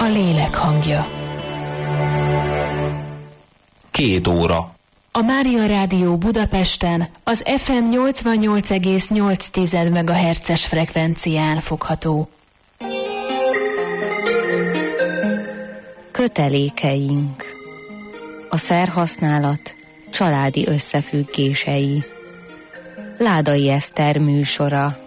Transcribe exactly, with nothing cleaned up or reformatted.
lélek hangja. Két óra. A Mária Rádió Budapesten az ef em nyolcvannyolc egész nyolc megahertzes frekvencián fogható. Kötelékeink. A szerhasználat családi összefüggései. Ládai Eszter műsora.